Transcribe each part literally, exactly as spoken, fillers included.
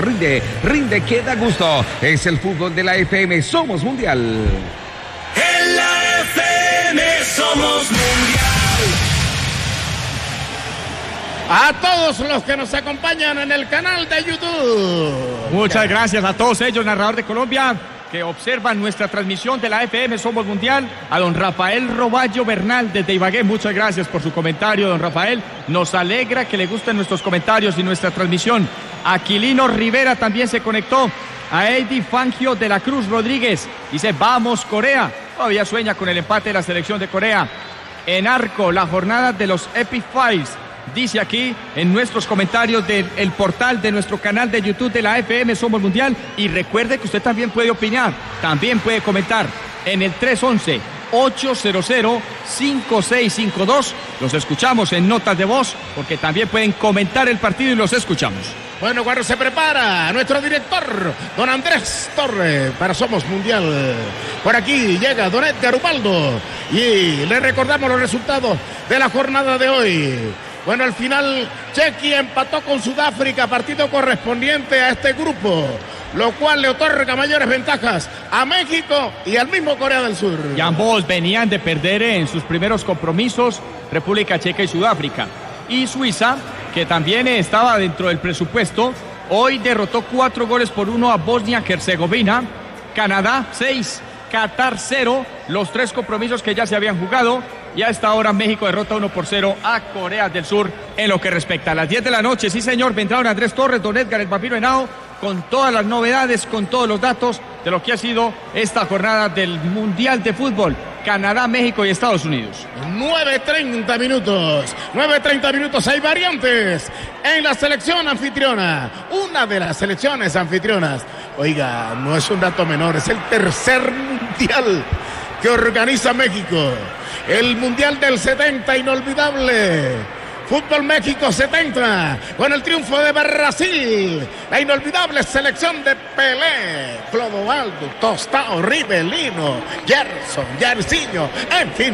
rinde, rinde que da gusto. Es el fútbol de la F M, somos mundial. En la F M somos mundial. A todos los que nos acompañan en el canal de YouTube. Muchas gracias a todos ellos, narrador de Colombia, que observan nuestra transmisión de la F M Somos Mundial. A don Rafael Roballo Bernal desde Ibagué, muchas gracias por su comentario, don Rafael. Nos alegra que le gusten nuestros comentarios y nuestra transmisión. Aquilino Rivera también se conectó. A Eddie Fangio de la Cruz Rodríguez dice, vamos Corea. Todavía sueña con el empate de la selección de Corea. En arco, la jornada de los Epic Files. Dice aquí en nuestros comentarios del el portal de nuestro canal de YouTube de la F M Somos Mundial. Y recuerde que usted también puede opinar, también puede comentar en el tres once, ocho cero cero, cinco seis cinco dos. Los escuchamos en notas de voz porque también pueden comentar el partido y los escuchamos. Bueno, cuando se prepara nuestro director, don Andrés Torres, para Somos Mundial. Por aquí llega don Edgar Ubaldo y le recordamos los resultados de la jornada de hoy. Bueno, al final Chequia empató con Sudáfrica, partido correspondiente a este grupo, lo cual le otorga mayores ventajas a México y al mismo Corea del Sur. Y ambos venían de perder en sus primeros compromisos, República Checa y Sudáfrica. Y Suiza, que también estaba dentro del presupuesto, hoy derrotó cuatro goles por uno a Bosnia-Herzegovina. Canadá seis, Qatar cero, los tres compromisos que ya se habían jugado. Y a esta hora México derrota uno por cero a Corea del Sur en lo que respecta a las diez de la noche. Sí, señor, vendrá don Andrés Torres, don Edgar el Papiro Henao, con todas las novedades, con todos los datos de lo que ha sido esta jornada del Mundial de Fútbol. Canadá, México y Estados Unidos. nueve treinta minutos. nueve treinta minutos. Hay variantes en la selección anfitriona. Una de las selecciones anfitrionas. Oiga, no es un dato menor, es el tercer mundial que organiza México. El mundial del setenta, inolvidable. Fútbol México setenta, con el triunfo de Brasil. La inolvidable selección de Pelé, Clodoaldo, Tostao, Rivelino, Gerson, Jairzinho, en fin.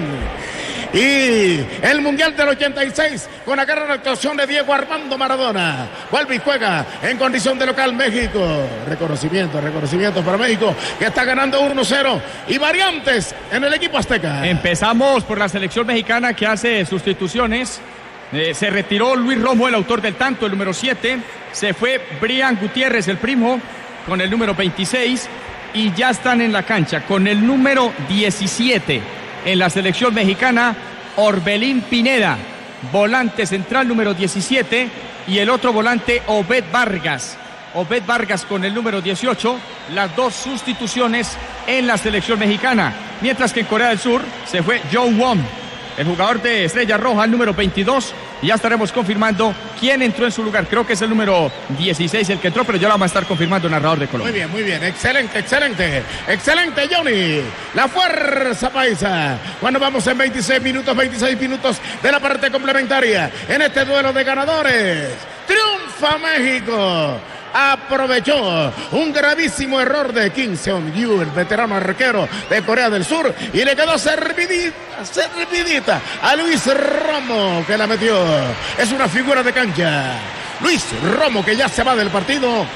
Y el Mundial del ochenta y seis, con la gran actuación de Diego Armando Maradona. Vuelve y juega en condición de local México. Reconocimiento, reconocimiento para México, que está ganando uno cero. Y variantes en el equipo azteca. Empezamos por la selección mexicana, que hace sustituciones. Eh, se retiró Luis Romo, el autor del tanto, el número siete. Se fue Brian Gutiérrez, el primo, con el número veintiséis. Y ya están en la cancha con el número diecisiete. En la selección mexicana, Orbelín Pineda, volante central número diecisiete, y el otro volante, Obed Vargas. Obed Vargas con el número dieciocho, las dos sustituciones en la selección mexicana. Mientras que en Corea del Sur se fue John Won, el jugador de Estrella Roja, el número veintidós, y ya estaremos confirmando quién entró en su lugar. Creo que es el número dieciséis el que entró, pero ya lo vamos a estar confirmando el narrador de Colombia. Muy bien, muy bien, excelente, excelente, excelente, Johnny. La fuerza paisa. Cuando vamos en veintiséis minutos, veintiséis minutos de la parte complementaria, en este duelo de ganadores, triunfa México. Aprovechó un gravísimo error de Kim Seon-yu, el veterano arquero de Corea del Sur, y le quedó servidita, servidita a Luis Romo, que la metió. Es una figura de cancha. Luis Romo, que ya se va del partido,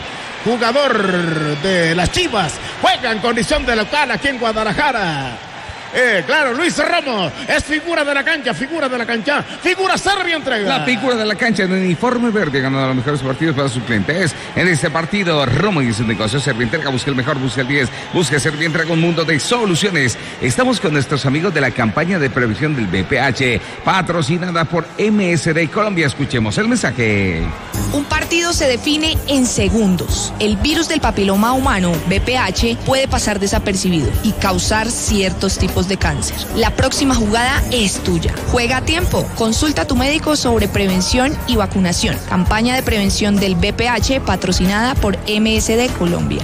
jugador de las Chivas, juega en condición de local aquí en Guadalajara. Eh, claro, Luis Romo es figura de la cancha, figura de la cancha, figura Serbia entrega. La figura de la cancha en uniforme verde, ganando los mejores partidos para sus clientes. En este partido, Romo y su negocio Serbia entrega, busca el mejor, busca el diez, busca Serbia entrega un mundo de soluciones. Estamos con nuestros amigos de la campaña de previsión del B P H, patrocinada por M S D Colombia. Escuchemos el mensaje. Un partido se define en segundos. El virus del papiloma humano, B P H, puede pasar desapercibido y causar ciertos tipos de cáncer. La próxima jugada es tuya. Juega a tiempo. Consulta a tu médico sobre prevención y vacunación. Campaña de prevención del B P H patrocinada por M S D Colombia.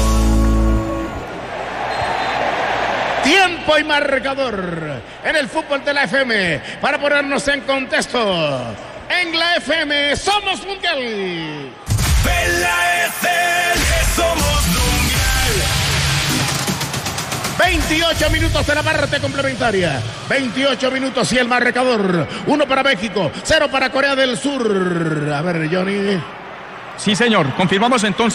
Tiempo y marcador en el fútbol de la F M para ponernos en contexto. En la F M somos mundial. En la F M somos mundial. veintiocho minutos de la parte complementaria. veintiocho minutos y el marcador. Uno para México, cero para Corea del Sur. A ver, Johnny. Sí, señor. Confirmamos entonces.